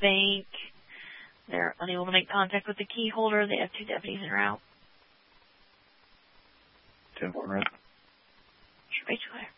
bank. They're unable to make contact with the key holder. They have 2 deputies en route. 10-4 red. Should be clear.